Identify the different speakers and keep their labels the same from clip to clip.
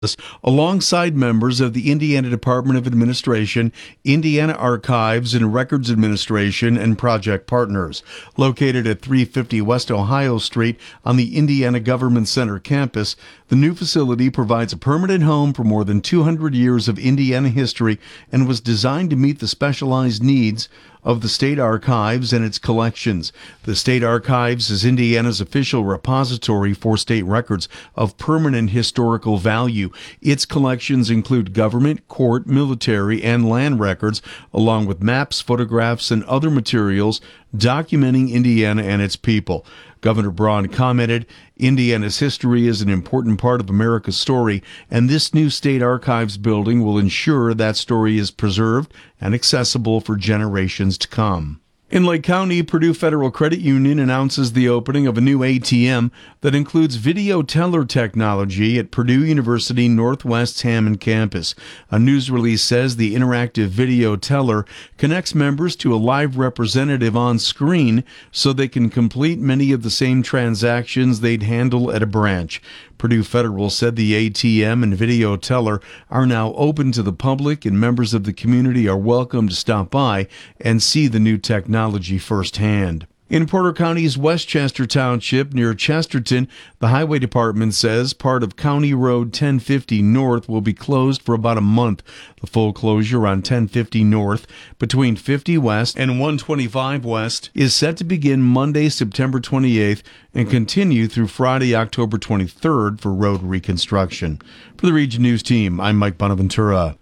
Speaker 1: alongside members of the Indiana Department of Administration, Indiana Archives and Records Administration, and project partners. Located at 350 West Ohio Street on the Indiana Government Center campus, the new facility provides a permanent home for more than 200 years of Indiana history and was designed to meet the specialized needs of the State Archives and its collections. The State Archives is Indiana's official repository for state records of permanent historical value. Its collections include government, court, military, and land records, along with maps, photographs, and other materials documenting Indiana and its people. Governor Braun commented, "Indiana's history is an important part of America's story, and this new State Archives building will ensure that story is preserved and accessible for generations to come." In Lake County, Purdue Federal Credit Union announces the opening of a new ATM that includes video teller technology at Purdue University Northwest's Hammond campus. A news release says the interactive video teller connects members to a live representative on screen so they can complete many of the same transactions they'd handle at a branch. Purdue Federal said the ATM and video teller are now open to the public, and members of the community are welcome to stop by and see the new technology firsthand. In Porter County's Westchester Township near Chesterton, the Highway Department says part of County Road 1050 North will be closed for about a month. The full closure on 1050 North between 50 West and 125 West is set to begin Monday, September 28th and continue through Friday, October 23rd for road reconstruction. For the Region News Team, I'm Mike Bonaventura.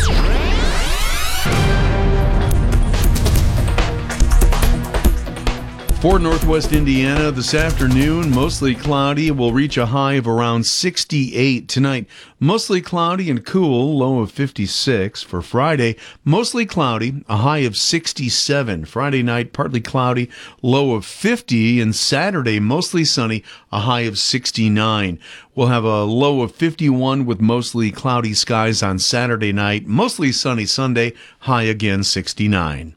Speaker 1: For Northwest Indiana, this afternoon, mostly cloudy. Will reach a high of around 68 tonight. Mostly cloudy and cool, low of 56. For Friday, mostly cloudy, a high of 67. Friday night, partly cloudy, low of 50. And Saturday, mostly sunny, a high of 69. We'll have a low of 51 with mostly cloudy skies on Saturday night. Mostly sunny Sunday, high again 69.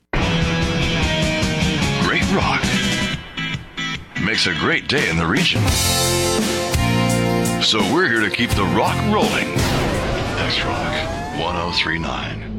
Speaker 2: Great rock makes a great day in the region. So we're here to keep the rock rolling. X Rock 1039.